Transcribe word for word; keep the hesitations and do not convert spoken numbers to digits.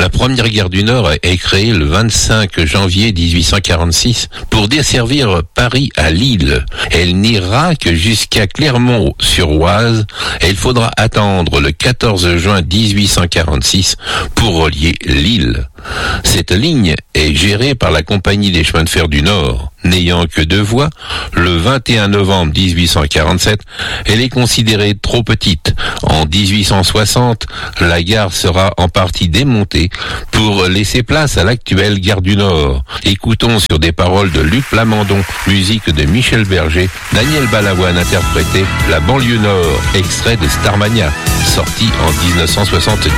La première gare du Nord est créée le vingt-cinq janvier dix-huit cent quarante-six pour desservir Paris à Lille. Elle n'ira que jusqu'à Clermont-sur-Oise et il faudra attendre le quatorze juin dix-huit cent quarante-six pour relier Lille. Cette ligne est gérée par la Compagnie des chemins de fer du Nord. N'ayant que deux voies, le vingt et un novembre dix-huit cent quarante-sept, elle est considérée trop petite. En dix-huit cent soixante, la gare sera en partie démontée pour laisser place à l'actuelle gare du Nord. Écoutons sur des paroles de Luc Plamondon, musique de Michel Berger, Daniel Balavoine interprétait La banlieue Nord, extrait de Starmania, sorti en dix-neuf cent soixante-dix.